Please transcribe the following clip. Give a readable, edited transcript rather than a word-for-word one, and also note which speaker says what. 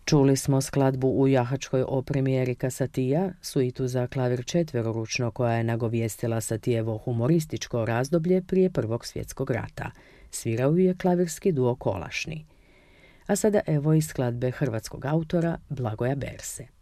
Speaker 1: Čuli smo skladbu u jahačkoj opremi Erika Satija, suitu za klavir četveroručno koja je nagovijestila Satijevo humorističko razdoblje prije Prvog svjetskog rata. Svirao je klavirski duo Kolašni. A sada evo iz skladbe hrvatskog autora Blagoja Berse.